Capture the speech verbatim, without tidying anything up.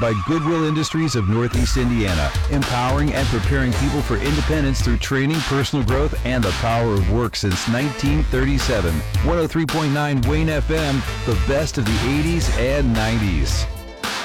by Goodwill Industries of Northeast Indiana, empowering and preparing people for independence through training, personal growth, and the power of work since nineteen thirty-seven. one oh three point nine Wayne F M, the best of the eighties and nineties.